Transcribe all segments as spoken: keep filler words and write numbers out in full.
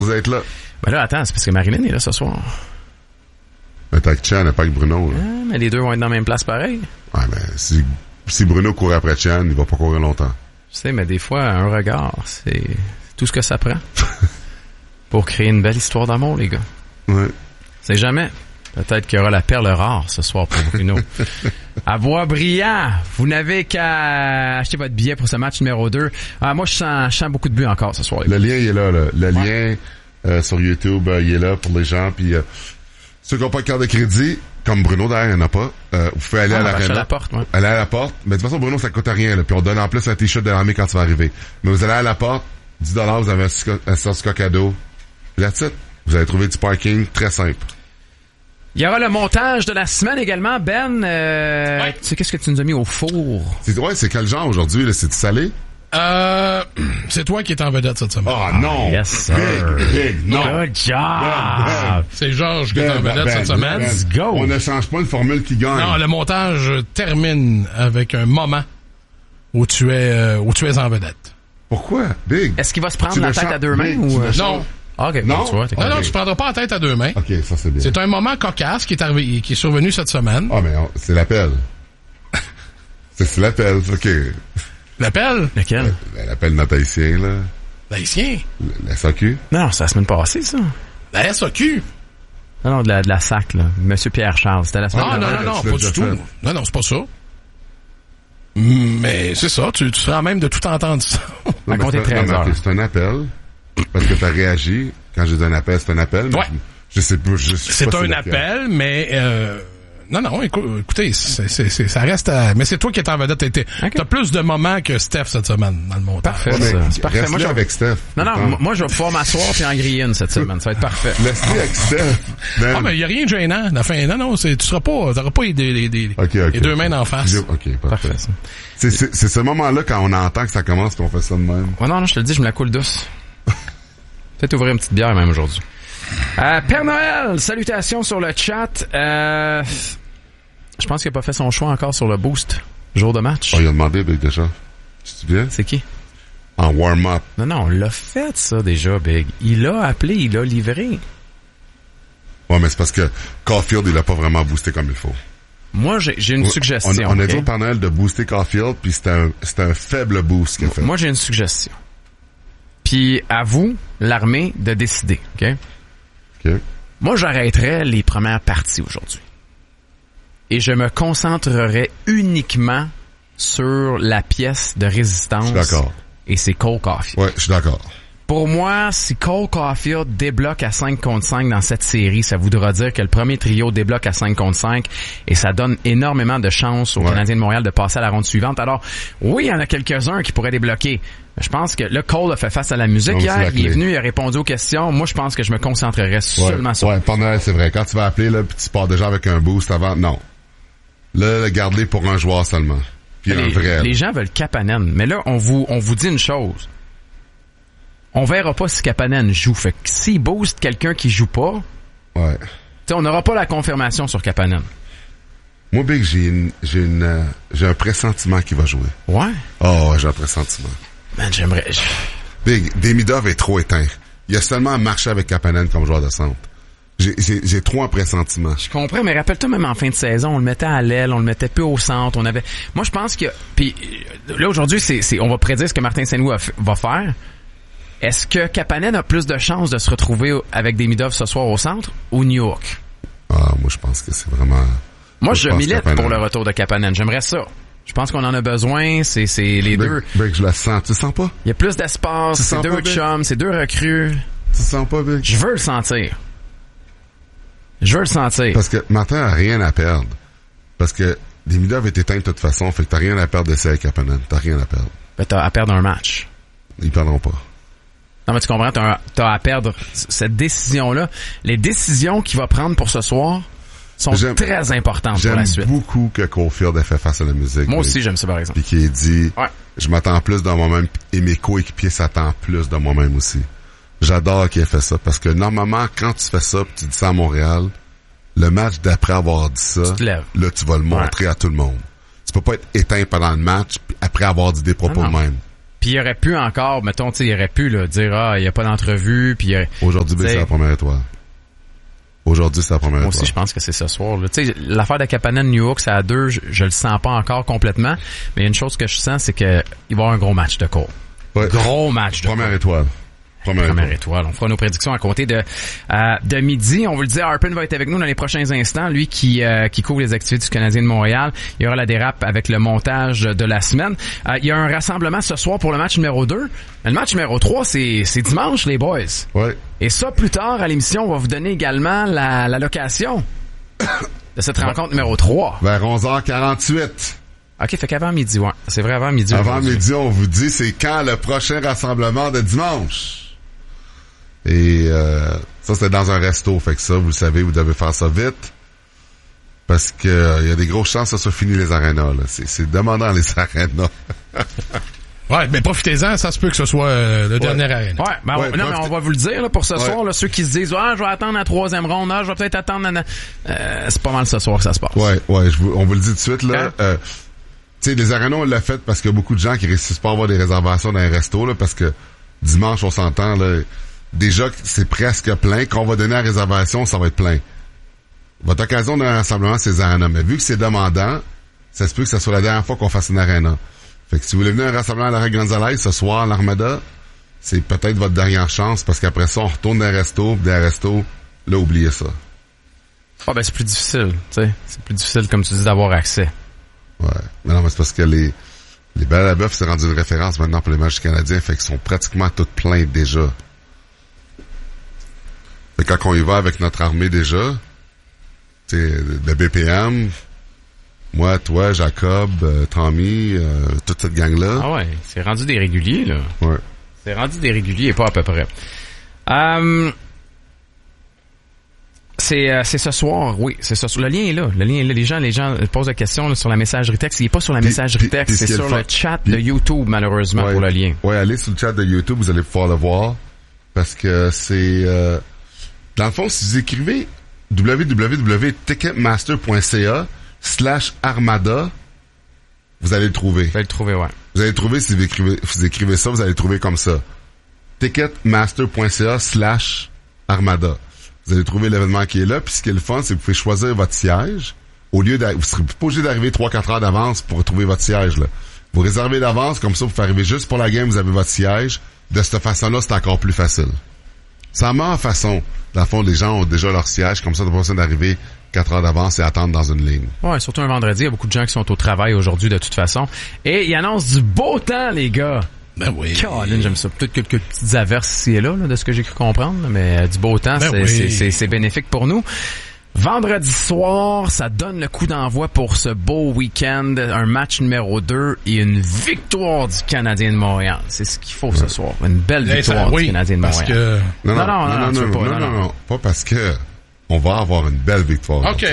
Vous êtes là. Ben là, attends, c'est parce que Marilyn est là ce soir. Mais t'as que Chan, pas que Bruno. Là. Ah, mais les deux vont être dans la même place pareil. Ouais, mais si, si Bruno court après Chan, il va pas courir longtemps. Tu sais, mais des fois, un regard, c'est tout ce que ça prend pour créer une belle histoire d'amour, les gars. Ouais. C'est jamais. Peut-être qu'il y aura la perle rare ce soir pour Bruno. À Boisbriand, vous n'avez qu'à acheter votre billet pour ce match numéro deux. Ah, moi, je sens, je sens beaucoup de buts encore ce soir. Le lien, il est là. là. Le ouais. lien euh, sur YouTube, euh, il est là pour les gens. Puis euh, ceux qui n'ont pas de carte de crédit, comme Bruno, d'ailleurs, il n'y en a pas. Euh, vous pouvez aller ah, à l'arena. à la porte, ouais. Aller à la porte. Mais de toute façon, Bruno, ça coûte rien. Là. Puis on donne en plus un t-shirt de l'armée quand tu vas arriver. Mais vous allez à la porte, dix dollars, vous avez un, un certificat cadeau. Puis that's it. Vous allez trouver du parking très simple. Il y aura le montage de la semaine également, Ben. Euh, ouais. Tu sais, qu'est-ce que tu nous as mis au four? C'est, ouais, c'est quel genre aujourd'hui? Là? C'est-tu salé? Euh, c'est toi qui es en vedette cette semaine. Oh non! Yes, sir. Big, big, non! Good job! Ben, ben. C'est Georges qui est Ben, en vedette ben, cette ben, semaine. ben, Let's go! On ne change pas une formule qui gagne. Non, le montage termine avec un moment où tu es, euh, où tu es en vedette. Pourquoi? Big? Est-ce qu'il va se prendre Tu la le tête changes- à deux mains Big, ou... tu le euh, changes- Non. Ah, ok, Non. bon, tu vois, t'es Non, non, correct. tu prendras pas la tête à deux mains. OK, ça c'est bien. C'est un moment cocasse qui est arrivé, qui est survenu cette semaine. Ah, mais on- c'est l'appel. c'est, c'est l'appel, OK. L'appel? Lequel? Ben, l'appel de notre haïtien, là. L'haïtien. La S A Q. Non, non, c'est la semaine passée, ça. La S A Q. Non, non, de la, de la S A C, là. Monsieur Pierre Charles, c'était la semaine Ah, non, dernière. non, non, tu l'as pas déjà du tout. fait. Non, non, c'est pas ça. Mais c'est ça, tu, tu seras même de tout entendre ça. Non, mais compter c'est, un- treize non, mais heures. ok, c'est un appel. Parce que t'as réagi. Quand j'ai dit un appel, c'est un appel. mais Ouais. Je, je sais pas. Je sais C'est pas un si appel, mais euh, non, non, écou- écoutez, c'est, c'est, c'est, ça reste à... Mais c'est toi qui es en vedette. T'as, été- Ok. t'as plus de moments que Steph cette semaine dans le montage. Parfait, Ouais, mais ça. C'est parfait. reste Moi, là je... avec Steph. Non, non, Attends. m- moi, je vais pouvoir m'asseoir puis en griller une cette semaine. Ça va être parfait. Laisse-le avec Steph. Man. Ah, mais il y a rien de gênant. La fin, non, non, c'est, tu seras pas, t'auras pas les, les, les, les, Ok, ok. les deux mains en face. J'ai- OK, parfait. Parfait, ça. C'est, c'est, c'est ce moment-là quand on entend que ça commence qu'on fait ça de même. Ouais, non, non, je te le dis, je me la coule douce. Peut-être ouvrir une petite bière même aujourd'hui. Euh, Père Noël, salutations sur le chat. Euh, je pense qu'il n'a pas fait son choix encore sur le boost. Jour de match. Oh, il a demandé, Big, déjà. Tu te souviens? C'est qui? En warm-up. Non, non, on l'a fait, ça, déjà, Big. Il a appelé, il a livré. Ouais, mais c'est parce que Caulfield, il a pas vraiment boosté comme il faut. Moi, j'ai, j'ai une On- suggestion. On, on a ok? dit au Père Noël de booster Caulfield, puis c'était un, c'était un faible boost qu'il a fait. Moi, j'ai une suggestion. Puis, à vous, l'armée, de décider, OK? OK. Moi, j'arrêterais les premières parties aujourd'hui. Et je me concentrerai uniquement sur la pièce de résistance. Je suis d'accord. Et c'est Cole Caulfield. Ouais, je suis d'accord. Pour moi, si Cole Caulfield débloque à cinq contre cinq dans cette série, ça voudra dire que le premier trio débloque à cinq contre cinq et ça donne énormément de chances aux Ouais. Canadiens de Montréal de passer à la ronde suivante. Alors, oui, il y en a quelques-uns qui pourraient débloquer. Mais je pense que là, Cole a fait face à la musique Non, c'est hier. la Il est clé. venu, il a répondu aux questions. Moi, je pense que je me concentrerai Ouais, seulement sur ouais, Père Noël, c'est vrai. Quand tu vas appeler, là, puis tu pars déjà avec un boost avant, non. Là, garde-les pour un joueur seulement. Puis un les, vrai. les gens veulent Kapanen. Mais là, on vous, on vous dit une chose. On verra pas si Kapanen joue. Fait que s'il booste quelqu'un qui joue pas, Ouais. t'sais, on n'aura pas la confirmation sur Kapanen. Moi, Big, j'ai une, j'ai une, euh, j'ai un pressentiment qu'il va jouer. Ouais. Oh, j'ai un pressentiment. Man, j'aimerais... je- Big, Demidov est trop éteint. Il a seulement marché avec Kapanen comme joueur de centre. J'ai, j'ai, j'ai trop un pressentiment. Je comprends, mais rappelle-toi, même en fin de saison, on le mettait à l'aile, on le mettait peu au centre, on avait... Moi, je pense que... Puis là, aujourd'hui, c'est, c'est, on va prédire ce que Martin Saint-Louis a f- va faire. Est-ce que Kapanen a plus de chances de se retrouver avec Demidov ce soir au centre ou New York? Ah, moi, je pense que c'est vraiment... Moi, je je pense milite Kapanen. pour le retour de Kapanen. J'aimerais ça. Je pense qu'on en a besoin. C'est, c'est les Big, deux. Big, je le sens. Tu le sens pas? Il y a plus d'espace. Tu C'est sens deux pas, Big? chums. C'est deux recrues. Tu le sens pas, Big? Je veux le sentir. Je veux le sentir. Parce que Martin a rien à perdre. Parce que Demidov est éteint de toute façon, fait que t'as rien à perdre d'essayer avec Kapanen. T'as rien à perdre. Ben, t'as à perdre un match. Ils perdront pas. Non, mais tu comprends, t'as, t'as à perdre c- cette décision-là. Les décisions qu'il va prendre pour ce soir sont J'aime- très importantes pour J'aime la suite. beaucoup que Caulfield ait fait face à la musique. Moi Big. aussi, j'aime ça, par exemple. Puis qu'il ait dit, Ouais. je m'attends plus de moi-même et mes coéquipiers s'attendent plus de moi-même aussi. J'adore qu'il ait fait ça parce que normalement, quand tu fais ça pis tu dis ça à Montréal, le match d'après avoir dit ça, Tu te lèves. là, tu vas le montrer à tout le monde. Tu peux pas être éteint pendant le match pis après avoir dit des propos Ah de non. même. Puis il aurait pu encore, mettons, tu sais, il aurait pu là, dire ah, il y a pas d'entrevue, puis aurait... Aujourd'hui, c'est la première étoile. Aujourd'hui, c'est la première Moi étoile. aussi, je pense que c'est ce soir. Tu sais, l'affaire de Kapanen New York, c'est à deux, je, je le sens pas encore complètement, mais il y a une chose que je sens, c'est que il va y avoir un gros match de Cole. Ouais. Gros match de Première Cole. étoile. Première, Première étoile. étoile. On fera nos prédictions à compter de euh, de midi. On vous le dit, Harpen va être avec nous dans les prochains instants. Lui qui euh, qui couvre les activités du Canadien de Montréal. Il y aura la dérape avec le montage de la semaine. Euh, il y a un rassemblement ce soir pour le match numéro deux. Le match numéro trois, c'est c'est dimanche, les boys. Ouais. Et ça, plus tard à l'émission, on va vous donner également la, la location de cette rencontre numéro trois. Vers onze heures quarante-huit. OK, fait qu'avant midi, ouais. C'est vrai, avant midi. Avant aujourd'hui. midi, on vous dit c'est quand le prochain rassemblement de dimanche. Et euh, ça, c'est dans un resto. Fait que ça, vous le savez, vous devez faire ça vite. Parce que il euh, y a des grosses chances que ça soit fini les arénas. Là. C'est, c'est demandant les arénas. Ouais, mais profitez-en, ça se peut que ce soit euh, le ouais. dernier aréna. Ouais, ben ouais, on, non, mais on va vous le dire là, pour ce ouais. soir, là, ceux qui se disent ah, je vais attendre la troisième ronde, ah, je vais peut-être attendre la... euh, c'est pas mal ce soir que ça se passe. Ouais, ouais, je vous, on vous le dit tout de suite là. Hein? Euh, tu sais, les arénas, on l'a fait parce qu'il y a beaucoup de gens qui réussissent pas à avoir des réservations dans les restos là, parce que dimanche, on s'entend là. Déjà, c'est presque plein. Quand on va donner la réservation, ça va être plein. Votre occasion d'un rassemblement, c'est les arénas. Mais vu que c'est demandant, ça se peut que ce soit la dernière fois qu'on fasse une aréna. Fait que si vous voulez venir à un rassemblement à Larry Gonzalez ce soir, à l'Armada, c'est peut-être votre dernière chance parce qu'après ça, on retourne dans les restos, des restos, là, oubliez ça. Ah, ben, c'est plus difficile, tu sais. C'est plus difficile, comme tu dis, d'avoir accès. Ouais. Mais non, mais c'est parce que les, les Belles à la Bœuf, c'est rendu une référence maintenant pour les matchs canadiens. Fait qu'ils sont pratiquement toutes pleins déjà. Fait que quand on y va avec notre armée déjà, tu sais, le B P M, moi, toi, Jacob, euh, Tommy, euh, toute cette gang-là. Ah ouais, c'est rendu des réguliers, là. Ouais. C'est rendu des réguliers et pas à peu près. Euh, c'est, euh, c'est ce soir, oui, c'est ce soir. Le lien est là. Le lien est là. Les gens, les gens posent la question là, sur la messagerie texte. Il est pas sur la Pis, messagerie pis, texte, pis c'est sur le, le chat pis, de YouTube, malheureusement, ouais, pour le lien. Ouais, allez sur le chat de YouTube, vous allez pouvoir le voir. Parce que c'est... Euh, dans le fond, si vous écrivez w w w point ticketmaster point c a slash armada, vous allez le trouver. Vous allez le trouver, ouais. Vous allez le trouver si vous écrivez, vous écrivez ça, vous allez le trouver comme ça. ticketmaster point c a slash armada. Vous allez trouver l'événement qui est là, puis ce qui est le fun, c'est que vous pouvez choisir votre siège. Au lieu d'arriver, vous serez pas obligé d'arriver trois quatre heures d'avance pour trouver votre siège, là. Vous réservez d'avance, comme ça, vous pouvez arriver juste pour la game, vous avez votre siège. De cette façon-là, c'est encore plus facile. C'est la meilleure façon. Dans le fond, les gens ont déjà leur siège, comme ça, t'as pas besoin d'arriver quatre heures d'avance et attendre dans une ligne. Ouais, surtout un vendredi, il y a beaucoup de gens qui sont au travail aujourd'hui, de toute façon. Et il annonce du beau temps, les gars. Ben oui. Colin, j'aime ça. Peut-être quelques petites averses ici et là, là de ce que j'ai cru comprendre, mais euh, du beau temps, ben c'est, oui. c'est, c'est, c'est bénéfique pour nous. Vendredi soir, ça donne le coup d'envoi pour ce beau week-end, un match numéro deux et une victoire du Canadien de Montréal. C'est ce qu'il faut ce soir. Une belle Là, victoire ça, oui, du Canadien de parce Montréal. Que... Non, non, non, non, non, non, non, non, pas, non, non, non, non. non, pas parce que on va avoir une belle victoire. OK.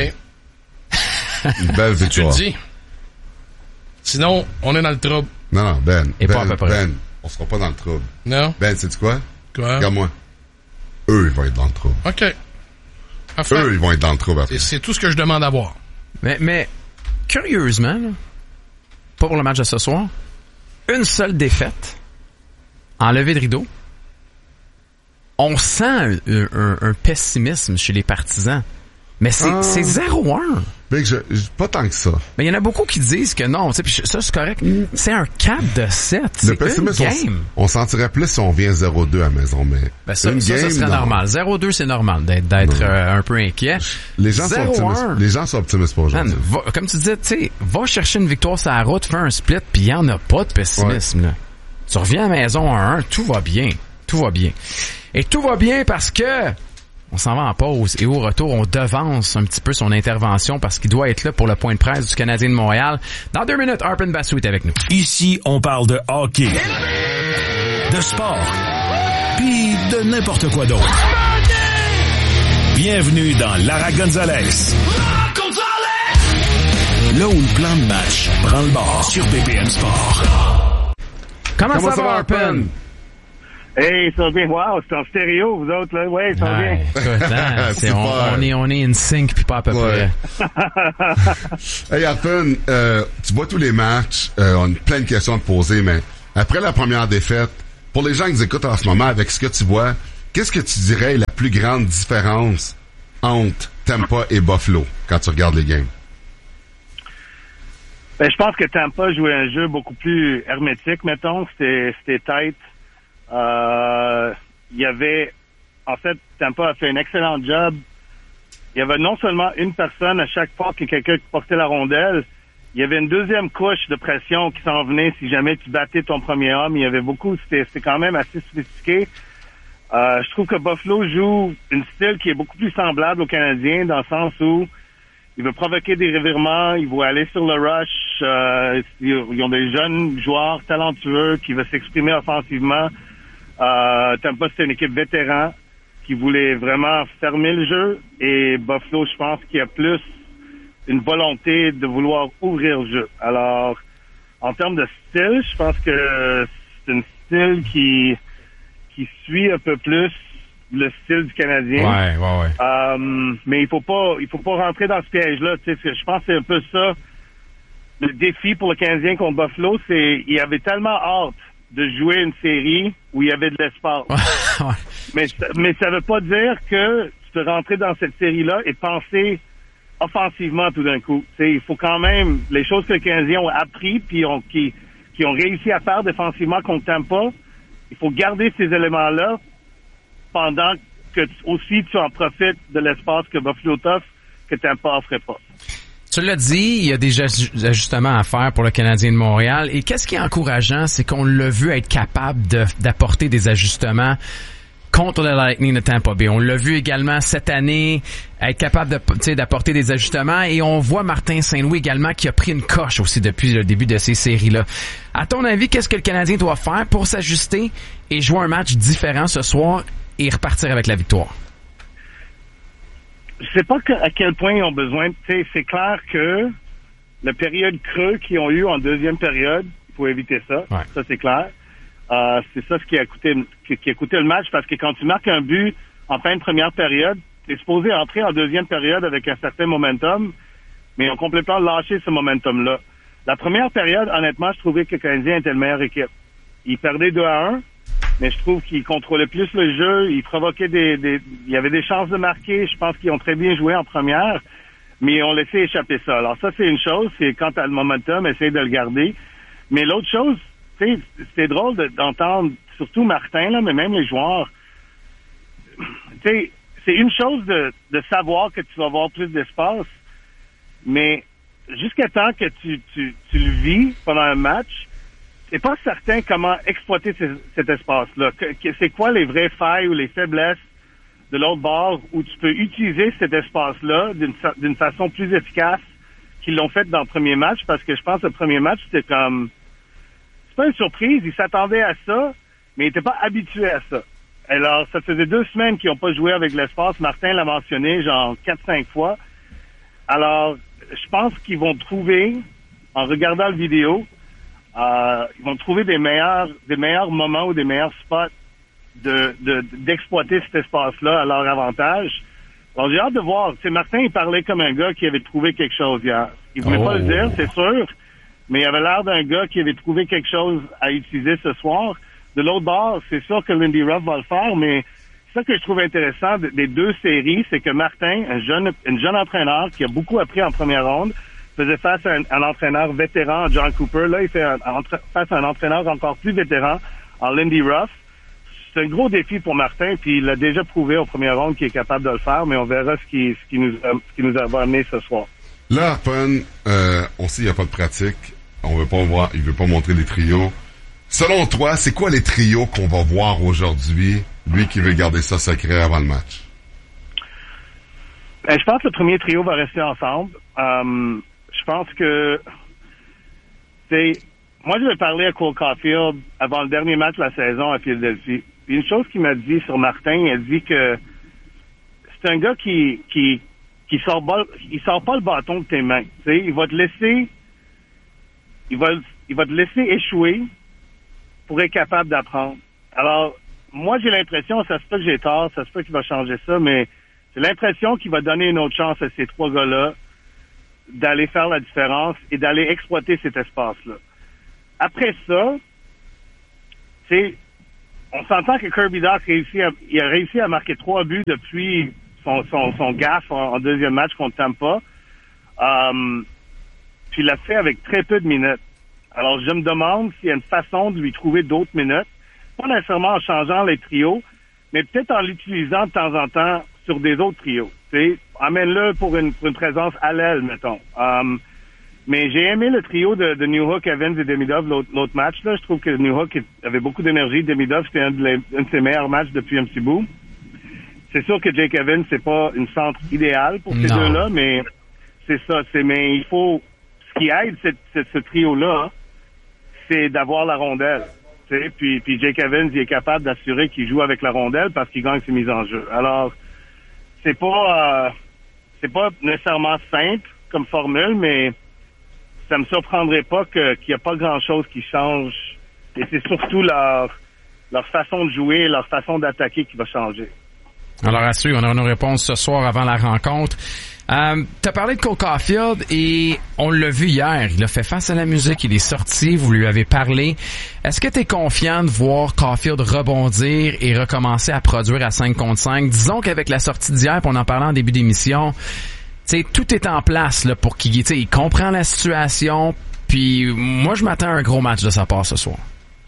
Une belle Tu victoire. le dis. Sinon, on est dans le trouble. Non, non, Ben. Et Ben, pas à peu près. Ben, on sera pas dans le trouble. Non? Ben, sais-tu quoi? Quoi? Regarde-moi. Eux, ils vont être dans le trouble. OK. Parfait. Eux, ils vont être dans le trouble après. Et c'est tout ce que je demande à voir. Mais, mais curieusement, là, pas pour le match de ce soir, une seule défaite, enlevé de rideau. On sent un, un, un pessimisme chez les partisans. Mais c'est, ah. c'est zéro un. Ben, je, je, pas tant que ça. Mais il y en a beaucoup qui disent que non, tu sais, ça c'est correct. C'est un quatre de sept. C'est Le une pessimisme, game. On, on sentirait plus si on vient zéro deux à la maison, mais Ben ça, une ça, game, ça serait non. normal. zéro deux, c'est normal d'être, d'être euh, un peu inquiet. Les gens sont zéro optimistes. un. Les gens sont optimistes pour aujourd'hui. Man, va, comme tu disais, tu sais, va chercher une victoire sur la route, fais un split, puis il y en a pas de pessimisme. Ouais. Là. Tu reviens à la maison à un, tout va bien. Tout va bien. Et tout va bien parce que on s'en va en pause et au retour, on devance un petit peu son intervention parce qu'il doit être là pour le point de presse du Canadien de Montréal. Dans deux minutes, Harpen Bassou est avec nous. Ici, on parle de hockey, de sport, puis de n'importe quoi d'autre. Bienvenue dans Lara Gonzalez. Là où le plan de match prend le bord sur B P M Sport. Comment, Comment ça, ça va, Harpen? Hey, ça va bien. Wow, c'est en stéréo, vous autres, là. Ouais, ça va bien. Écoute, hein, c'est, on, Super. on est, on est in sync puis pas à peu Ouais. près. Hey, Harpen, euh, tu vois tous les matchs, euh, on a plein de questions à te poser, mais Après la première défaite, pour les gens qui nous écoutent en ce moment, avec ce que tu vois, qu'est-ce que tu dirais est la plus grande différence entre Tampa et Buffalo quand tu regardes les games? Ben, je pense que Tampa jouait un jeu beaucoup plus hermétique, mettons. C'était, c'était tight. Euh, il y avait, en fait, Tampa a fait un excellent job. Il y avait non seulement une personne à chaque fois que quelqu'un portait la rondelle, il y avait une deuxième couche de pression qui s'en venait si jamais tu battais ton premier homme. Il y avait beaucoup, c'était, c'était quand même assez sophistiqué. Euh, je trouve que Buffalo joue une style qui est beaucoup plus semblable au Canadien dans le sens où il veut provoquer des revirements, il veut aller sur le rush. Euh, ils ont des jeunes joueurs talentueux qui veulent s'exprimer offensivement. Euh, Tampa, c'est une équipe vétéran qui voulait vraiment fermer le jeu. Et Buffalo, je pense qu'il y a plus une volonté de vouloir ouvrir le jeu. Alors, en termes de style, je pense que c'est un style qui qui suit un peu plus le style du Canadien. Ouais, ouais, ouais. Euh, mais il faut pas, il faut pas rentrer dans ce piège-là. Tu sais, je pense que c'est un peu ça. Le défi pour le Canadien contre Buffalo, c'est il avait tellement hâte de jouer une série où il y avait de l'espace. Ouais. mais mais ça veut pas dire que tu peux rentrer dans cette série-là et penser offensivement tout d'un coup. Tu sais, il faut quand même les choses que les Canadiens ont appris puis ont qui qui ont réussi à faire défensivement contre Tampa. Il faut garder ces éléments-là pendant que tu, aussi tu en profites de l'espace que Buffalo t'offre, que Tampa offrait pas. Tu l'as dit, il y a des ajustements à faire pour le Canadien de Montréal. Et qu'est-ce qui est encourageant, c'est qu'on l'a vu être capable de, d'apporter des ajustements contre le Lightning de Tampa Bay. On l'a vu également cette année être capable de, tu sais, d'apporter des ajustements. Et on voit Martin Saint-Louis également qui a pris une coche aussi depuis le début de ces séries-là. À ton avis, qu'est-ce que le Canadien doit faire pour s'ajuster et jouer un match différent ce soir et repartir avec la victoire? Je sais pas que, à quel point ils ont besoin. Tu sais, c'est clair que la période creux qu'ils ont eu en deuxième période, il faut éviter ça. Ouais. Ça, c'est clair. Euh, c'est ça ce qui a coûté, qui, qui a coûté le match parce que quand tu marques un but en fin de première période, tu es supposé entrer en deuxième période avec un certain momentum, mais ils ont complètement lâché ce momentum-là. La première période, honnêtement, je trouvais que le Canadien était le meilleure équipe. Ils perdaient deux à un, mais je trouve qu'ils contrôlaient plus le jeu, ils provoquaient des, des, il y avait des chances de marquer, je pense qu'ils ont très bien joué en première, mais ils ont laissé échapper ça. Alors ça, c'est une chose, c'est quand tu as le momentum, essayer de le garder. Mais l'autre chose, tu sais, c'est drôle de, d'entendre, surtout Martin, là, mais même les joueurs, tu sais, c'est une chose de, de savoir que tu vas avoir plus d'espace, mais jusqu'à temps que tu, tu, tu le vis pendant un match, t'es pas certain comment exploiter ce, cet espace-là. Que, que, c'est quoi les vraies failles ou les faiblesses de l'autre bord où tu peux utiliser cet espace-là d'une, d'une façon plus efficace qu'ils l'ont fait dans le premier match, parce que je pense que le premier match, c'était comme... C'est pas une surprise, ils s'attendaient à ça, mais ils étaient pas habitués à ça. Alors, ça faisait deux semaines qu'ils n'ont pas joué avec l'espace. Martin l'a mentionné, genre quatre cinq fois. Alors, je pense qu'ils vont trouver, en regardant la vidéo, euh, ils vont trouver des meilleurs, des meilleurs moments ou des meilleurs spots de, de, d'exploiter cet espace-là à leur avantage. Alors, j'ai hâte de voir. Tu sais, Martin, il parlait comme un gars qui avait trouvé quelque chose hier. Il voulait oh. pas le dire, c'est sûr, mais il avait l'air d'un gars qui avait trouvé quelque chose à utiliser ce soir. De l'autre bord, c'est sûr que Lindy Ruff va le faire, mais ça que je trouve intéressant des deux séries, c'est que Martin, un jeune, un jeune entraîneur qui a beaucoup appris en première ronde, faisait face à un, un entraîneur vétéran, John Cooper. Là, il fait un, entre, face à un entraîneur encore plus vétéran, en Lindy Ruff. C'est un gros défi pour Martin, puis il l'a déjà prouvé au premier ronde qu'il est capable de le faire, mais on verra ce qui, ce qui nous, ce qui nous a amené ce soir. Là, Harpen, euh, on sait qu'il n'y a pas de pratique. On veut pas voir, il veut pas montrer les trios. Selon toi, c'est quoi les trios qu'on va voir aujourd'hui, lui qui veut garder ça secret avant le match? Ben, je pense que le premier trio va rester ensemble. Um, je pense que, c'est, moi je vais parler à Cole Caulfield avant le dernier match de la saison à Philadelphie. Puis une chose qu'il m'a dit sur Martin, il a dit que c'est un gars qui, qui, qui sort pas, il sort pas le bâton de tes mains. Tu sais, il va te laisser, il va, il va te laisser échouer pour être capable d'apprendre. Alors, moi, j'ai l'impression, ça se peut que j'ai tort, ça se peut qu'il va changer ça, mais j'ai l'impression qu'il va donner une autre chance à ces trois gars-là d'aller faire la différence et d'aller exploiter cet espace-là. Après ça, tu sais, on s'entend que Kirby Dach réussit à, il a réussi à marquer trois buts depuis son, son, son gaffe en, en deuxième match contre Tampa. Um, puis il l'a fait avec très peu de minutes. Alors, je me demande s'il y a une façon de lui trouver d'autres minutes. Pas nécessairement en changeant les trios, mais peut-être en l'utilisant de temps en temps sur des autres trios. Tu sais, amène-le pour une, pour une présence à l'aile, mettons. Um, mais j'ai aimé le trio de, de Newhook, Evans et Demidov l'autre, l'autre match. Là, je trouve que Newhook avait beaucoup d'énergie. Demidov, c'était un de, les, un de ses meilleurs matchs depuis un petit bout. C'est sûr que Jake Evans, c'est pas une centre idéale pour ces non. deux-là, mais c'est ça. C'est mais il faut ce qui aide cette, cette, ce trio-là, c'est d'avoir la rondelle. Tu sais, puis, puis Jake Evans, il est capable d'assurer qu'il joue avec la rondelle parce qu'il gagne ses mises en jeu. Alors, c'est pas euh, c'est pas nécessairement simple comme formule, mais ça me surprendrait pas que, qu'il n'y a pas grand-chose qui change. Et c'est surtout leur, leur façon de jouer, leur façon d'attaquer qui va changer. Alors, à suivre, on aura nos réponses ce soir avant la rencontre. Euh, t'as parlé de Cole Caulfield et on l'a vu hier. Il a fait face à la musique, il est sorti, vous lui avez parlé. Est-ce que t'es confiant de voir Caulfield rebondir et recommencer à produire à cinq contre cinq? Disons qu'avec la sortie d'hier, puis on en parlait en début d'émission, t'sais, tout est en place là pour qu'il t'sais, il comprend la situation. Puis moi, je m'attends à un gros match de sa part ce soir.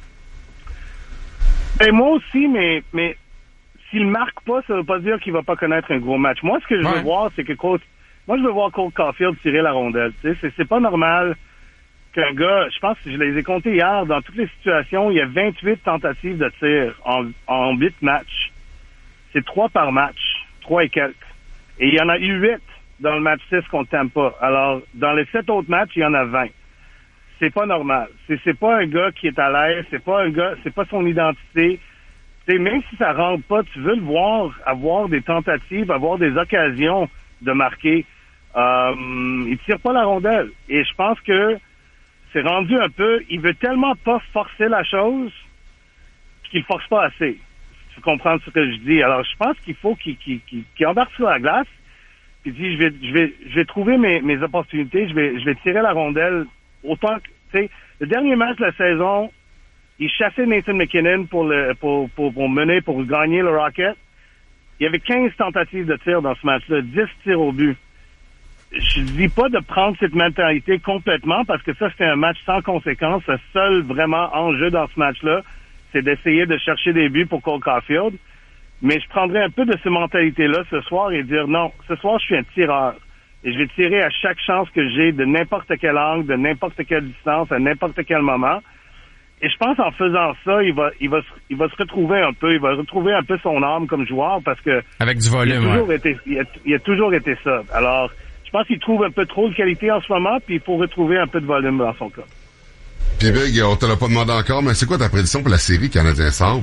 Ben, moi aussi, mais mais s'il marque pas, ça veut pas dire qu'il va pas connaître un gros match. Moi, ce que je veux ouais. voir, c'est que Cole, moi, je veux voir Cole Caulfield tirer la rondelle. Tu sais, c'est, c'est pas normal qu'un gars, je pense que je les ai comptés hier, dans toutes les situations, il y a vingt-huit tentatives de tir en, en huit matchs. C'est trois par match, trois et quelques. Et il y en a eu huit dans le match six contre Tampa. Alors, dans les sept autres matchs, il y en a vingt. C'est pas normal. C'est, c'est pas un gars qui est à l'aise, c'est pas un gars, c'est pas son identité. T'sais, même si ça rentre pas, tu veux le voir avoir des tentatives, avoir des occasions de marquer. Euh, il tire pas la rondelle. Et je pense que c'est rendu un peu, il veut tellement pas forcer la chose qu'il force pas assez. Tu comprends ce que je dis? Alors, je pense qu'il faut qu'il, qu'il, qu'il, qu'il embarque sur la glace, puis dit, je vais, je vais, je vais trouver mes, mes opportunités, je vais, je vais tirer la rondelle autant que, tu sais, le dernier match de la saison, il chassait Nathan McKinnon pour le pour, pour, pour mener, pour gagner le Rocket. Il y avait quinze tentatives de tir dans ce match-là, dix tirs au but. Je dis pas de prendre cette mentalité complètement parce que ça, c'était un match sans conséquence. Le seul vraiment enjeu dans ce match-là, c'est d'essayer de chercher des buts pour Cole Caulfield. Mais je prendrais un peu de cette mentalité-là ce soir et dire non, ce soir, je suis un tireur. Et je vais tirer à chaque chance que j'ai de n'importe quel angle, de n'importe quelle distance, à n'importe quel moment. Et je pense en faisant ça, il va, il va, il va se retrouver un peu, il va retrouver un peu son âme comme joueur parce que avec du volume, il a toujours ouais. été, il a, il a toujours été ça. Alors, je pense qu'il trouve un peu trop de qualité en ce moment, puis il faut retrouver un peu de volume dans son cas. Puis Big, on te l'a pas demandé encore, mais c'est quoi ta prédiction pour la série Canadien-Sabre?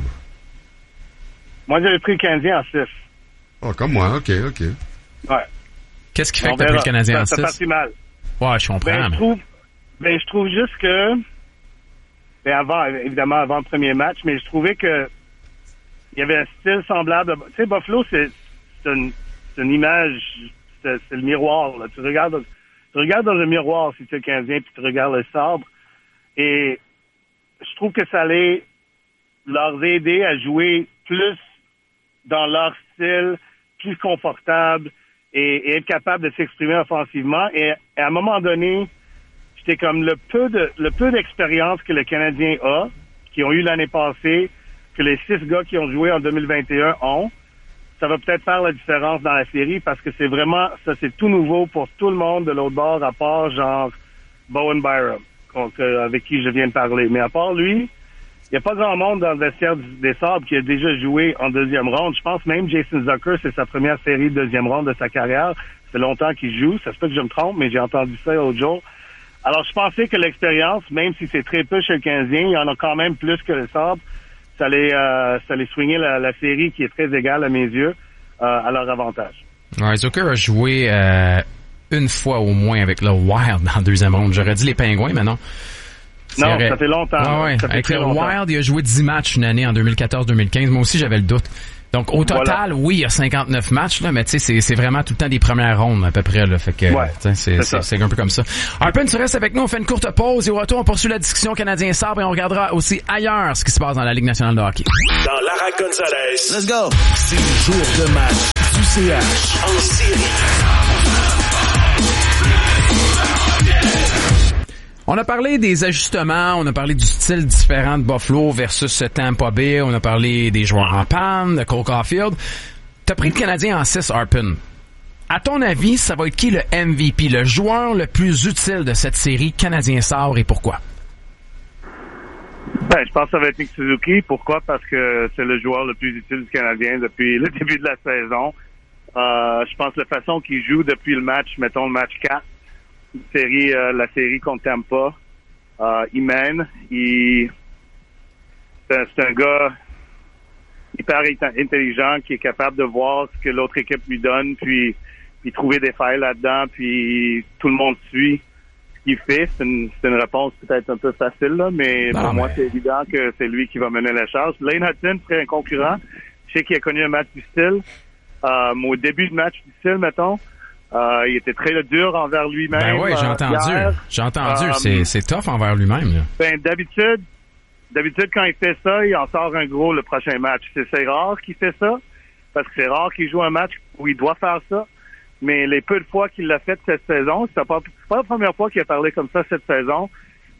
Moi, j'avais pris le Canadien en six. Oh, comme moi, ok, ok. Ouais. Qu'est-ce qui fait on que t'as pris le Canadien ça, en six? Ça fait mal. Ouais, je comprends. Ben, mais... je trouve, ben, je trouve juste que, ben, avant, évidemment, avant le premier match, mais je trouvais que il y avait un style semblable. Tu sais, Buffalo, c'est, c'est une, c'est une image, c'est, c'est le miroir, là. Tu regardes, tu regardes dans le miroir si tu es Canadien, puis tu regardes le Sabre. Et je trouve que ça allait leur aider à jouer plus dans leur style, plus confortable et, et être capable de s'exprimer offensivement. Et, et à un moment donné, j'étais comme le peu de le peu d'expérience que le Canadien a, qui ont eu l'année passée, que les six gars qui ont joué en deux mille vingt et un ont. Ça va peut-être faire la différence dans la série parce que c'est vraiment, ça c'est tout nouveau pour tout le monde de l'autre bord, à part genre Bowen Byram, donc, euh, avec qui je viens de parler. Mais à part lui, il n'y a pas grand monde dans le vestiaire des Sabres qui a déjà joué en deuxième ronde. Je pense même Jason Zucker, c'est sa première série de deuxième ronde de sa carrière. Ça fait longtemps qu'il joue. Ça se peut que je me trompe, mais j'ai entendu ça l'autre jour. Alors, je pensais que l'expérience, même si c'est très peu chez le Canadien, il y en a quand même plus que le Sabres. Ça allait, euh, ça allait swinger la, la série qui est très égale à mes yeux, euh, à leur avantage. Ouais, Zucker a joué euh, une fois au moins avec le Wild dans la deuxième ronde. J'aurais dit les Pingouins, mais non. Non, vrai. ça fait longtemps. Ah ouais. Ça fait avec le longtemps. Wild, il a joué dix matchs une année en deux mille quatorze deux mille quinze. Moi aussi, j'avais le doute. Donc, au total, voilà. Oui, il y a cinquante-neuf matchs, là, mais tu sais, c'est, c'est vraiment tout le temps des premières rondes, à peu près, là. Fait que, ouais, c'est, c'est, c'est, c'est un peu comme ça. Harpen, tu restes avec nous, on fait une courte pause et au retour, on poursuit la discussion Canadien-Sabre et on regardera aussi ailleurs ce qui se passe dans la Ligue nationale de hockey. Dans Lara Gonzalez. Let's go! C'est le jour de match du C H en série. On a parlé des ajustements, on a parlé du style différent de Buffalo versus Tampa Bay, on a parlé des joueurs en panne, de Cole Caulfield. T'as pris le Canadien en six, Harpen. À ton avis, ça va être qui le M V P, le joueur le plus utile de cette série Canadien-Sabre et pourquoi? Ben, je pense que ça va être Nick Suzuki. Pourquoi? Parce que c'est le joueur le plus utile du Canadien depuis le début de la saison. Euh, je pense que la façon qu'il joue depuis le match, mettons le match quatre, série, euh, la série qu'on t'aime pas, euh, il mène, il, c'est un, c'est un gars hyper intelligent qui est capable de voir ce que l'autre équipe lui donne, puis, puis trouver des failles là-dedans, puis tout le monde suit ce qu'il fait. C'est une, c'est une réponse peut-être un peu facile, là, mais non, pour mais... moi, c'est évident que c'est lui qui va mener la charge. Lane Hutton serait un concurrent. Je sais qu'il a connu un match difficile. Euh, au début de match difficile, mettons, Euh, il était très dur envers lui-même. Ben oui, j'ai entendu. Hier. J'ai entendu. Euh, c'est, c'est tough envers lui-même, là. Ben, d'habitude, d'habitude, quand il fait ça, il en sort un gros le prochain match. C'est, c'est rare qu'il fait ça, parce que c'est rare qu'il joue un match où il doit faire ça. Mais les peu de fois qu'il l'a fait cette saison, c'est pas, c'est pas la première fois qu'il a parlé comme ça cette saison.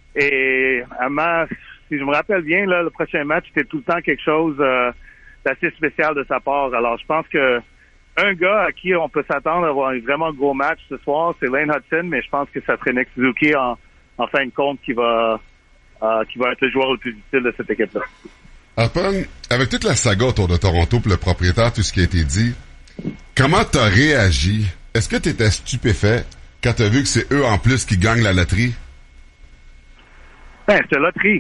Et, à ma, si je me rappelle bien, là, le prochain match, c'était tout le temps quelque chose euh, d'assez spécial de sa part. Alors, je pense que un gars à qui on peut s'attendre à avoir un vraiment gros match ce soir, c'est Lane Hutton, mais je pense que ça serait Nick Suzuki en, en fin de compte qui va, euh, qui va être le joueur le plus utile de cette équipe-là. Harpen, avec toute la saga autour de Toronto pour le propriétaire, tout ce qui a été dit, comment t'as réagi? Est-ce que t'étais stupéfait quand t'as vu que c'est eux en plus qui gagnent la loterie? Ben, c'est la loterie.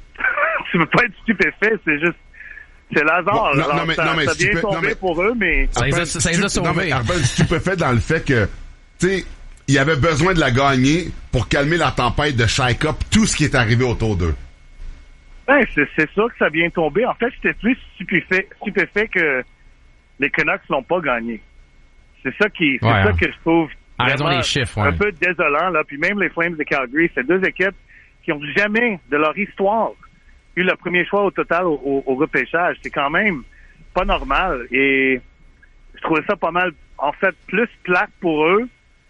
Tu peux pas être stupéfait, c'est juste c'est l'hasard. Bon, non, Alors, non, mais, ça, non, mais ça vient stupé, tomber non, mais, pour eux, mais... Ça les a, ça les a sauvés. Non, mais Harpen, stupéfait dans le fait que, tu sais, il avait besoin de la gagner pour calmer la tempête de Shake-Up, tout ce qui est arrivé autour d'eux. Ben, c'est, c'est sûr que ça vient tomber. En fait, j'étais plus stupéfait, stupéfait que les Canucks l'ont pas gagné. C'est ça qui, c'est ouais, ça hein. que je trouve vraiment des chiffres, ouais. un peu désolant, là. Puis même les Flames de Calgary, c'est deux équipes qui ont jamais, de leur histoire, eu le premier choix au total au, au, au repêchage. C'est quand même pas normal. Et je trouvais ça pas mal, en fait, plus plate pour eux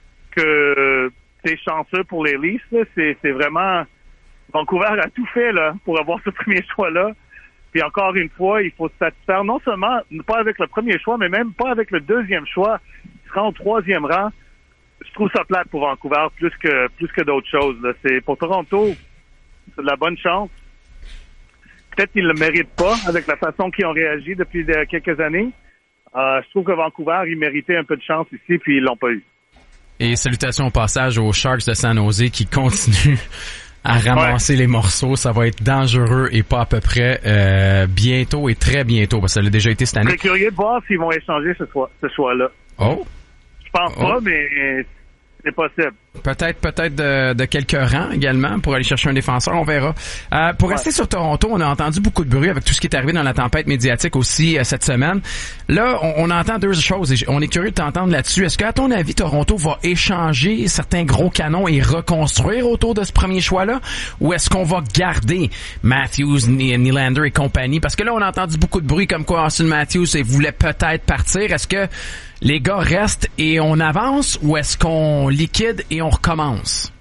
que c'est chanceux pour les Leafs. Là. C'est, c'est vraiment... Vancouver a tout fait là pour avoir ce premier choix-là. Puis encore une fois, il faut se satisfaire non seulement, pas avec le premier choix, mais même pas avec le deuxième choix. Il sera au troisième rang. Je trouve ça plate pour Vancouver plus que plus que d'autres choses. Là. C'est pour Toronto, c'est de la bonne chance. Peut-être qu'ils ne le méritent pas avec la façon qu'ils ont réagi depuis de, quelques années. Euh, je trouve que Vancouver, ils méritaient un peu de chance ici, puis ils l'ont pas eu. Et salutations au passage aux Sharks de San Jose qui continuent à ramasser ouais. les morceaux. Ça va être dangereux et pas à peu près euh, bientôt et très bientôt, parce que ça l'a déjà été cette année. Je serais curieux de voir s'ils vont échanger ce, choix, ce choix-là. Oh! Je pense oh. pas, mais c'est possible. Peut-être, peut-être de, de quelques rangs également pour aller chercher un défenseur, on verra. Euh, pour ouais. rester sur Toronto, on a entendu beaucoup de bruit avec tout ce qui est arrivé dans la tempête médiatique aussi euh, cette semaine. Là, on, on entend deux choses et on est curieux de t'entendre là-dessus. Est-ce qu'à ton avis, Toronto va échanger certains gros canons et reconstruire autour de ce premier choix-là? Ou est-ce qu'on va garder Matthews, Nylander et compagnie? Parce que là, on a entendu beaucoup de bruit comme quoi Austin Matthews voulait peut-être partir. Est-ce que les gars restent et on avance ou est-ce qu'on liquide et on recommence?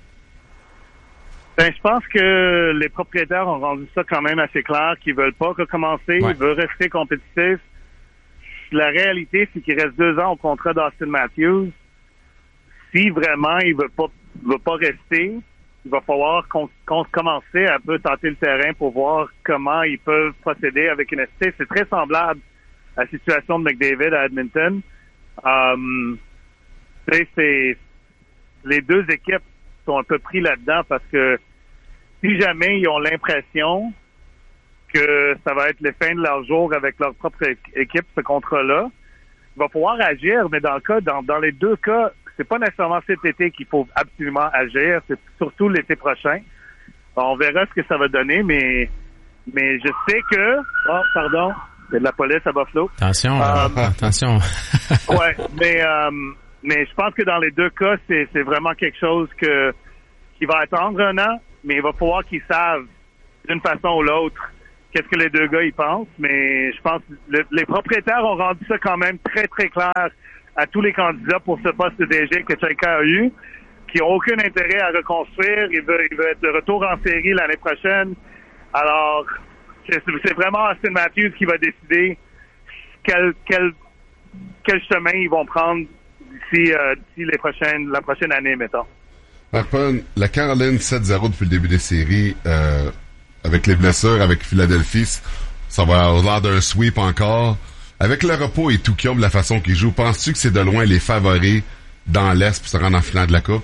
Ben, je pense que les propriétaires ont rendu ça quand même assez clair qu'ils veulent pas recommencer, ouais. ils veulent rester compétitifs. La réalité, c'est qu'il reste deux ans au contrat d'Austin Matthews. Si vraiment il veut pas, veut pas rester, il va falloir qu'on, qu'on commencer à peu tenter le terrain pour voir comment ils peuvent procéder avec une S T. C'est très semblable à la situation de McDavid à Edmonton. Um, c'est, les deux équipes sont un peu pris là-dedans parce que si jamais ils ont l'impression que ça va être les fins de leur jour avec leur propre équipe, ce contrat-là, il va falloir agir, mais dans le cas, dans, dans les deux cas, c'est pas nécessairement cet été qu'il faut absolument agir, c'est surtout l'été prochain. On verra ce que ça va donner, mais mais je sais que... Oh, pardon. Il y a de la police à Buffalo. Attention, Euh, euh, attention. Ouais, mais euh, mais je pense que dans les deux cas, c'est c'est vraiment quelque chose que qui va attendre un an, mais il va falloir qu'ils savent d'une façon ou l'autre qu'est-ce que les deux gars ils pensent. Mais je pense que le, les propriétaires ont rendu ça quand même très très clair à tous les candidats pour ce poste de D G que chacun a eu, qui n'ont aucun intérêt à reconstruire. Il veut, il veut être de retour en série l'année prochaine. Alors, c'est, c'est vraiment Austin Matthews qui va décider quel quel quel chemin ils vont prendre d'ici euh, d'ici les prochaines la prochaine année, mettons. Harpon, la Caroline sept zéro depuis le début des séries, euh, avec les blessures, avec Philadelphie, ça va avoir l'air d'un sweep encore. Avec le repos et tout qui de la façon qu'ils jouent, penses-tu que c'est de loin les favoris dans l'Est pour se rendre en finale de la Coupe?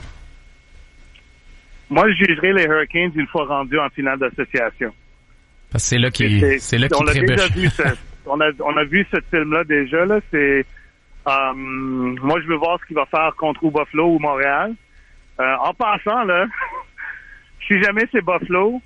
Moi, je jugerai les Hurricanes une fois rendus en finale d'association. Parce que c'est là qu'il, C'est- c'est là on qu'il a déjà trébuche. vu ce, on a on a vu ce film-là déjà là. C'est euh, moi, je veux voir ce qu'il va faire contre ou Buffalo ou Montréal. Euh, en passant là, si jamais c'est Buffalo,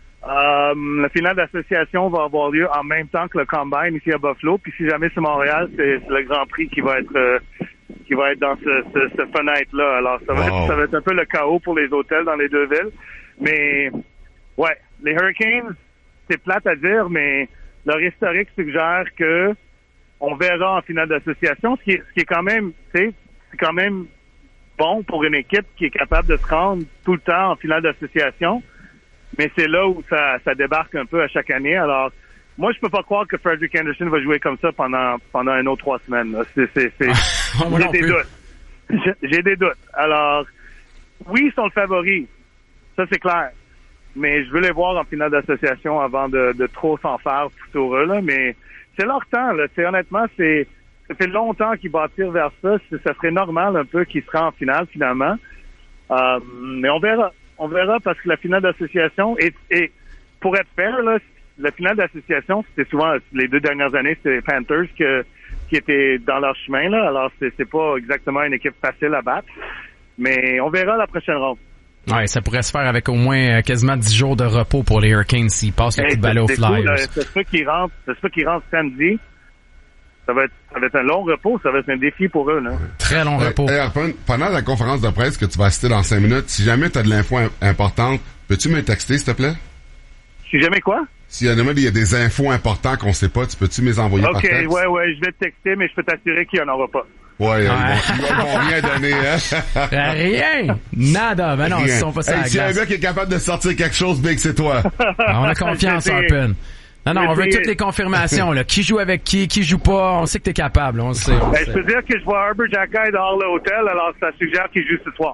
euh, la finale d'association va avoir lieu en même temps que le Combine ici à Buffalo. Puis si jamais c'est Montréal, c'est, c'est le Grand Prix qui va être euh, qui va être dans ce, ce, ce fenêtre-là. Alors ça va Wow. être, ça va être un peu le chaos pour les hôtels dans les deux villes. Mais ouais, les Hurricanes, c'est plate à dire, mais leur historique suggère que on verra en finale d'association, ce qui est, ce qui est quand même, tu sais, c'est quand même bon pour une équipe qui est capable de se rendre tout le temps en finale d'association. Mais c'est là où ça, ça débarque un peu à chaque année. Alors, moi, je peux pas croire que Frederick Anderson va jouer comme ça pendant pendant un autre trois semaines. Là. C'est, c'est, c'est, Moi j'ai non des plus. doutes. J'ai, j'ai des doutes. Alors, oui, ils sont le favori. Ça, c'est clair. Mais je veux les voir en finale d'association avant de, de trop s'en faire tout heureux, là. Mais c'est leur temps, là. C'est, honnêtement, c'est, ça fait longtemps qu'ils bâtirent vers ça. C'est, ça serait normal un peu qu'ils se rendent en finale, finalement. Euh, mais on verra. On verra parce que la finale d'association, et, et pour être fair, là, la finale d'association, c'était souvent, les deux dernières années, c'était les Panthers que, qui étaient dans leur chemin, là. Alors, c'est, c'est pas exactement une équipe facile à battre. Mais on verra la prochaine ronde. Ouais, ça pourrait se faire avec au moins euh, quasiment dix jours de repos pour les Hurricanes s'ils passent le Hey, coup de balai aux c'est fou, Flyers. là. C'est ça qui rentre, c'est ça qui rentre samedi. Ça va être, ça va être un long repos, ça va être un défi pour eux, là. Très long Hey, repos. hey, Harpon, pendant la conférence de presse que tu vas assister dans cinq minutes, si jamais tu as de l'info im- importante, peux-tu me texter, s'il te plaît? Si jamais quoi? S'il y a, il y a des infos importantes qu'on sait pas, tu peux-tu me les envoyer par OK, texte? ouais, ouais, je vais te texter, mais je peux t'assurer qu'il n'y en aura pas. Ouais, ils, Ouais. vont, ils vont rien donner, hein? Rien! Nada! Ben non, ils Rien. sont pas ça Hey, à la s'il y a un glace. gars qui est capable de sortir quelque chose, Big, c'est toi. Ah, on a confiance, C'est- Harpon. Non, non, on veut c'est- toutes les confirmations, là. Qui joue avec qui, qui joue pas, on sait que t'es capable, on le sait. On le Ben, je sait. peux dire que je vois Herbert Jacquet dehors l'hôtel, alors ça suggère qu'il joue ce soir.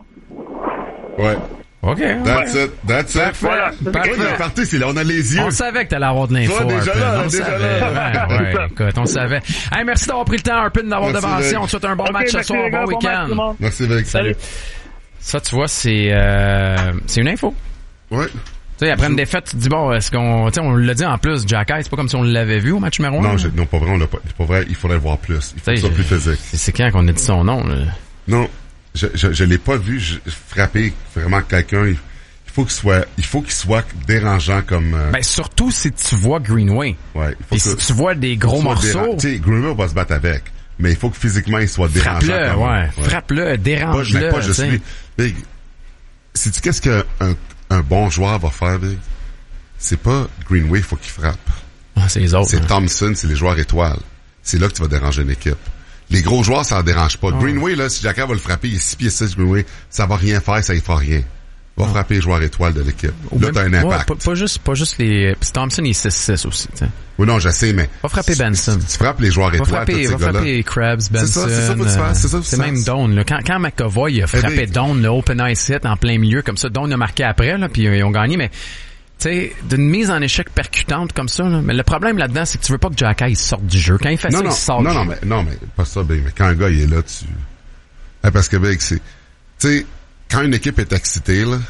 Ouais. OK. That's it. That's it. Voilà. Parfait. Oui, la partie, c'est là, on a les yeux. On savait que t'allais avoir de l'info, Toi, déjà Harpon. là, On le déjà savait. là. Ouais, ouais, écoute, on le savait. Hey, merci d'avoir pris le temps, Harpon, d'avoir Merci, devancé. Vic. On te souhaite un bon OK, match ce merci, soir, les gars, bon match, tout le week-end. monde. Merci, Vic. Salut. Ça, tu vois, c'est euh, c'est une info. Ouais. Tu sais, après une défaite, tu te dis, bon, est-ce qu'on... Tu sais, on l'a dit en plus, Jacky, c'est pas comme si on l'avait vu au match numéro un. Non, j'ai- non, pas vrai, on l'a pas. C'est pas vrai, il faudrait le voir plus. Il faut que Tu ce sais, soit plus physique. C'est, c'est quand qu'on a dit son nom, là? Non, je, je, je l'ai pas vu je- frapper vraiment quelqu'un. Il, il faut qu'il soit, il faut qu'il soit dérangeant comme, euh, Ben, surtout si tu vois Greenway. ouais. Il faut Et si tu vois des gros morceaux, Tu sais, Greenway va se battre avec, mais il faut que physiquement il soit dérangeant. frappe-le, comme- ouais. Frappe-le, Pas, mais dérange-le, pas tu juste sais. lui. Big, sais-tu qu'est-ce qu'un un, un bon joueur va faire, Big? C'est pas Greenway, il faut qu'il frappe. Ah, c'est les autres. C'est hein. Thompson, c'est les joueurs étoiles. C'est là que tu vas déranger une équipe. Les gros joueurs, ça en dérange pas. Greenway, là, si Jacques va le frapper, il est six pieds six, Greenway, ça va rien faire, ça y fera rien. Va frapper les joueurs étoiles de l'équipe. Ou Là, même- t'as un ouais, impact. pas, pas juste, pas juste les... Puis Thompson, il est six six aussi, tu sais. Oui, non, je sais, mais... Va frapper Benson. Tu, tu frappes les joueurs Va étoiles, tous frapper, ces va gars-là. frapper Krebs, Benson. C'est ça, c'est ça, faut que tu euh, fasses, c'est ça, faut que c'est tu même fasses. Doan, là. Quand, quand McAvoy a frappé mais- Doan, le open ice hit en plein milieu, comme ça, Doan a marqué après, là, puis ils ont gagné, mais... Tu sais, d'une mise en échec percutante comme ça, là. Mais le problème là-dedans, c'est que tu veux pas que Jacky il sorte du jeu. Quand il fait Non, ça, non, il sort non, du non, jeu. mais, non, mais, pas ça, Big, mais quand un gars, il est là, tu... Hein, parce que, Big, c'est... Tu sais, quand une équipe est excitée, là,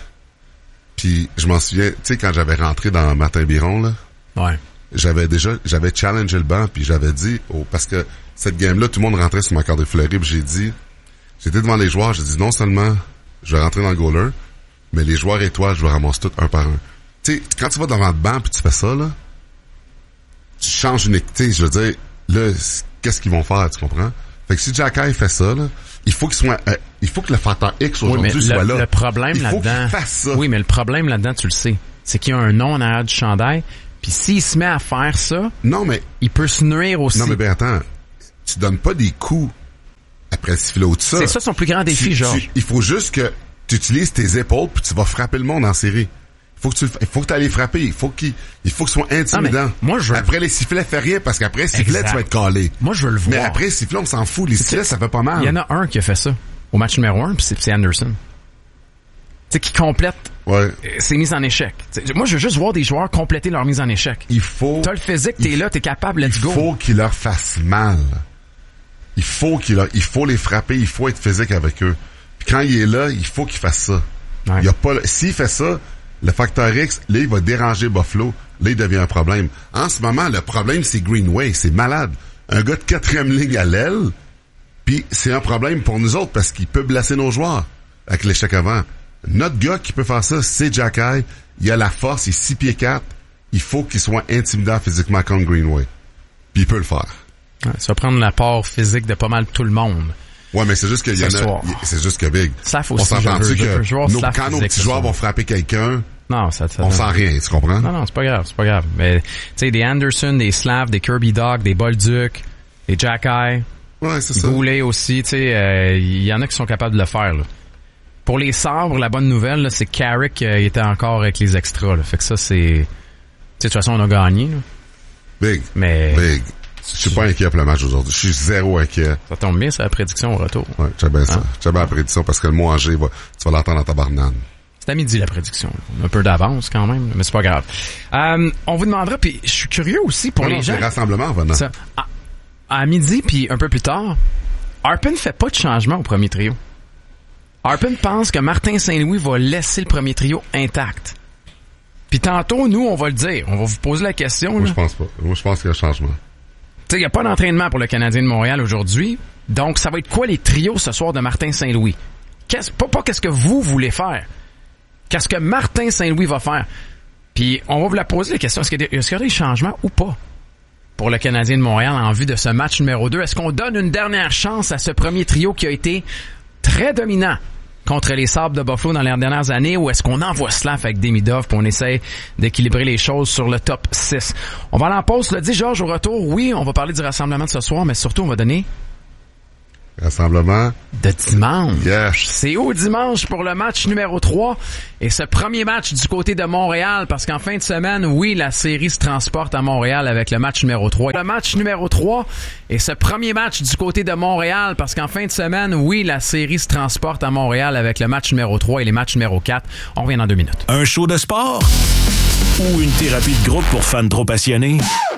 puis je m'en souviens, tu sais, quand j'avais rentré dans Martin Biron, là, Ouais. j'avais déjà, j'avais challengé le banc, puis j'avais dit, oh, parce que cette game-là, tout le monde rentrait sur ma carte de fleurie, puis j'ai dit, j'étais devant les joueurs, j'ai dit, non seulement je vais rentrer dans le goaler, mais les joueurs étoiles, je vais ramasser tout un par un. Tu sais, quand tu vas devant le banc, puis tu fais ça, là, tu changes une équipe, je veux dire, là, qu'est-ce qu'ils vont faire, tu comprends? Fait que si Jacky fait ça, là, il faut qu'il soit, euh, il faut que le facteur X aujourd'hui oui, soit le, là. Le problème il faut là-dedans. qu'il fasse ça. Oui, mais le problème là-dedans, tu le sais, c'est qu'il y a un nom en arrière du chandail, puis s'il se met à faire ça, non, mais, il peut se nuire aussi. Non, mais ben attends, tu donnes pas des coups après le sifflet ou tout ça. C'est ça son plus grand défi, tu, Georges. Tu, il faut juste que tu utilises tes épaules puis tu vas frapper le monde en série. Il faut que tu, il faut que tu ailles les frapper. Il faut qu'il, il faut que ce soit intimidant. Ah, moi, je veux... Après les sifflets, fais rien parce qu'après les sifflets, exact. tu vas être calé. Moi, je veux le voir. Mais après les sifflets, on s'en fout. Les sifflets, ça fait pas mal. Il y en a un qui a fait ça au match numéro un, puis c'est, c'est Anderson. Tu sais, qui complète ouais. ses mises en échec. T'sais, moi, je veux juste voir des joueurs compléter leur mise en échec. Il faut... T'as le physique, t'es il, là, t'es capable, let's il go. Il faut qu'ils leur fassent mal. Il faut qu'il leur, il faut les frapper, il faut être physique avec eux. Puis quand il est là, il faut qu'il fasse ça. Ouais. Il y a pas, s'il fait ça, le facteur X, là, il va déranger Buffalo. Là, il devient un problème. En ce moment, le problème, c'est Greenway. C'est malade. Un gars de quatrième ligne à l'aile, puis c'est un problème pour nous autres parce qu'il peut blesser nos joueurs avec l'échec avant. Notre gars qui peut faire ça, c'est Jacky. Il a la force, il est six pieds quatre. Il faut qu'il soit intimidant physiquement comme Greenway. Puis il peut le faire. Ouais, ça va prendre la part physique de pas mal tout le monde. Ouais, mais c'est juste qu'il y en a, c'est juste que Big. Ça faut on aussi, s'entend-tu que nos, quand nos petits joueurs vont frapper quelqu'un, non, ça, ça on sent rien, tu comprends? Non, non, c'est pas grave, c'est pas grave. Mais, tu sais, des Anderson, des Slav, des Kirby Dog, des Bolduc, des Jacky. Ouais, c'est ça. Goulet aussi, tu sais, il euh, y en a qui sont capables de le faire, là. Pour les sabres, la bonne nouvelle, là, c'est que Carrick, euh, il était encore avec les extras, là. Fait que ça, c'est, tu sais, de toute façon, on a gagné, là. Big. Mais. Big. Je suis pas inquiet pour le match aujourd'hui. Je suis zéro inquiet. Ça tombe bien, c'est la prédiction au retour. Ouais, j'ai bien ça. Hein? J'ai bien la prédiction parce que le mot Angers, va, tu vas l'entendre dans ta banane. C'est à midi, la prédiction. On a un peu d'avance, quand même, mais c'est pas grave. Euh, on vous demandera, puis je suis curieux aussi pour non, les non, gens. C'est rassemblement, venant. Ça, à, à midi, puis un peu plus tard, Harpin fait pas de changement au premier trio. Harpin pense que Martin Saint-Louis va laisser le premier trio intact. Puis tantôt, nous, on va le dire. On va vous poser la question. Moi, là. je pense pas. Moi, je pense qu'il y a un changement. Tu sais, il n'y a pas d'entraînement pour le Canadien de Montréal aujourd'hui. Donc, ça va être quoi les trios ce soir de Martin Saint-Louis? Qu'est-ce, pas, pas qu'est-ce que vous voulez faire. Qu'est-ce que Martin Saint-Louis va faire? Puis, on va vous la poser la question. Est-ce qu'il y a des, est-ce qu'il y a des changements ou pas pour le Canadien de Montréal en vue de ce match numéro deux? Est-ce qu'on donne une dernière chance à ce premier trio qui a été très dominant contre les Sabres de Buffalo dans les dernières années, ou est-ce qu'on envoie cela avec Demidov puis on essaie d'équilibrer les choses sur le top six? On va aller en pause, le dit Georges, au retour. Oui, on va parler du rassemblement de ce soir, mais surtout, on va donner... Rassemblement de dimanche. Yes. C'est au dimanche pour le match numéro trois. Et ce premier match du côté de Montréal, parce qu'en fin de semaine, oui, la série se transporte à Montréal avec le match numéro trois. Le match numéro trois et ce premier match du côté de Montréal, parce qu'en fin de semaine, oui, la série se transporte à Montréal avec le match numéro trois et les matchs numéro quatre. On revient dans deux minutes. Un show de sport ou une thérapie de groupe pour fans trop passionnés?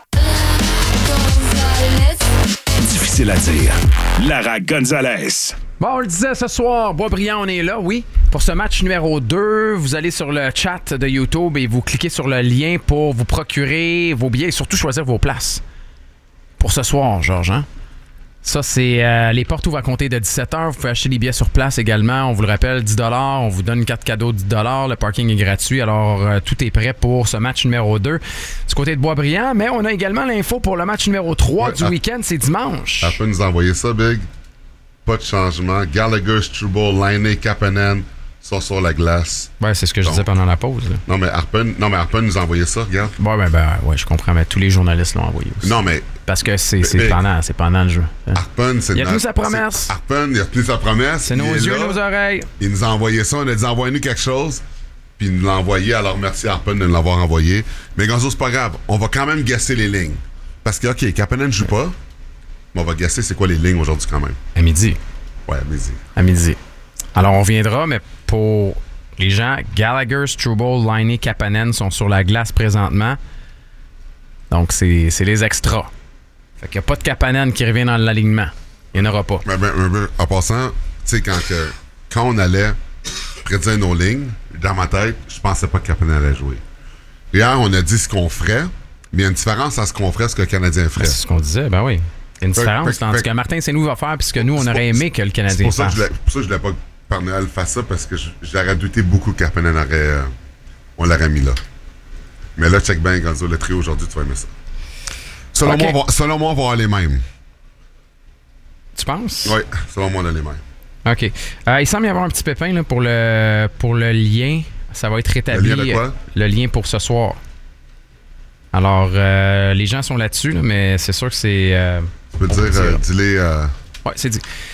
Difficile à dire. Lara Gonzalez. Bon, on le disait ce soir, Boisbriand, on est là, oui. Pour ce match numéro deux, vous allez sur le chat de YouTube et vous cliquez sur le lien pour vous procurer vos billets et surtout choisir vos places. Pour ce soir, Georges, hein? Ça, c'est euh, les portes ouvrent à compter de dix-sept heures. Vous pouvez acheter des billets sur place également. On vous le rappelle, dix dollars. On vous donne une carte cadeau de dix dollars. Le parking est gratuit. Alors, euh, tout est prêt pour ce match numéro deux du côté de Boisbriand. Mais on a également l'info pour le match numéro trois ouais, du à, week-end. C'est dimanche. Elle peut nous envoyer ça, Big. Pas de changement. Gallagher, Struble, Laine, Kapanen sont sur la glace. Ouais, c'est ce que je Donc, disais pendant la pause. Là. Non, mais Harpen, non, mais Harpen nous a envoyé ça, regarde. Ouais, ben, ben, ouais, je comprends. Mais tous les journalistes l'ont envoyé aussi. Non, mais... Parce que c'est, c'est, pendant, c'est pendant le jeu. Harpen, c'est... Il a tenu sa promesse. Harpen, il a tenu sa promesse. C'est nos yeux et nos oreilles. Il nous a envoyé ça. On a dit, envoyez-nous quelque chose. Puis il nous l'a envoyé. Alors, merci Harpen de nous l'avoir envoyé. Mais Gonzo, c'est pas grave. On va quand même guesser les lignes. Parce que, OK, Kapanen ne joue pas. Mais on va guesser c'est quoi les lignes aujourd'hui quand même. À midi. Ouais, à midi. À midi. Alors, on reviendra, mais pour... Les gens, Gallagher, Struble, Laine, Kapanen sont sur la glace présentement. Donc, c'est, c'est les extras. Fait qu'il n'y a pas de Kapanen qui revient dans l'alignement. Il n'y en aura pas. Mais, mais, mais, en passant, tu sais, quand, que, quand on allait prédire nos lignes, dans ma tête, je pensais pas que Kapanen allait jouer. Hier, on a dit ce qu'on ferait, mais il y a une différence à ce qu'on ferait, ce que le Canadien ferait. C'est ce qu'on disait, ben oui. Il y a une fait, différence fait, entre fait, ce que Martin Saint-Louis va faire et ce que nous, on aurait aimé que le Canadien fasse. C'est pour ça que je ne voulais pas Par Noël fasse ça parce que j'aurais douté beaucoup que Kapanen aurait, euh, on l'aurait mis là. Mais là, check bien, Gonzo, le trio aujourd'hui, tu vas aimer ça. Selon, Ok. moi, on va, selon moi, on va avoir les mêmes. Tu penses? Oui, selon moi, on a les mêmes. OK. Euh, il semble y avoir un petit pépin là, pour, le, pour le lien. Ça va être rétabli. Le lien de quoi? Le lien pour ce soir. Alors, euh, les gens sont là-dessus, là, mais c'est sûr que c'est... Euh, Tu peux dire, euh, dis-les... Euh... ouais, c'est dit.